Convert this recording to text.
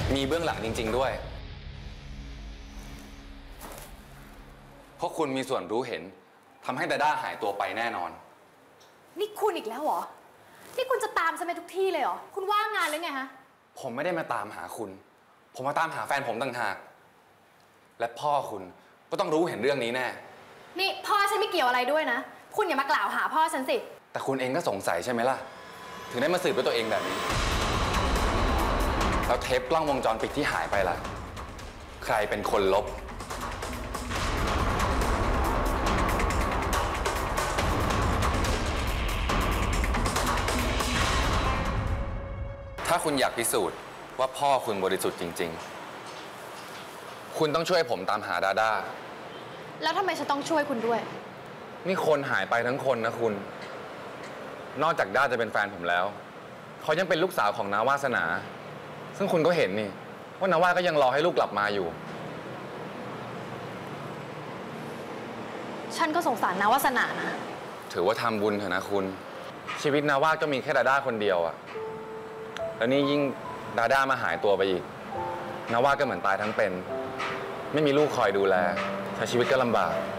มีเบื้องหลังจริงๆด้วยเพราะคุณมีส่วนรู้เห็นทำให้ดาด้าหายตัวไปแน่นอนนี่คุณอีกแล้วเหรอที่คุณจะตามฉันไปทุกที่เลยเหรอคุณว่างงานหรือไงฮะผมไม่ได้มาตามหาคุณผมมาตามหาแฟนผมต่างหากและพ่อคุณก็ต้องรู้เห็นเรื่องนี้แน่นี่พ่อฉันไม่เกี่ยวอะไรด้วยนะคุณอย่ามากล่าวหาพ่อฉันสิแต่คุณเองก็สงสัยใช่ไหมล่ะถึงได้มาสืบด้วยตัวเองแบบนี้แล้วเทปกล้องวงจรปิดที่หายไปล่ะใครเป็นคนลบถ้าคุณอยากพิสูจน์ว่าพ่อคุณบริสุทธิ์จริงๆคุณต้องช่วยผมตามหาดาด้าแล้วทำไมฉันต้องช่วยคุณด้วยนี่คนหายไปทั้งคนนะคุณนอกจากด้าจะเป็นแฟนผมแล้วเขายังเป็นลูกสาวของน้าวาสนาซึ่งคุณก็เห็นนี่ว่าน้าว่าก็ยังรอให้ลูกกลับมาอยู่ฉันก็สงสารน้าวาสนานะถือว่าทำบุญเถอะนะคุณชีวิตน้าว่าก็มีแค่ดาด้าคนเดียวอะแล้วนี่ยิ่งดาด้ามาหายตัวไปอีกน้าว่าก็เหมือนตายทั้งเป็นไม่มีลูกคอยดูแลใช้ชีวิตก็ลำบาก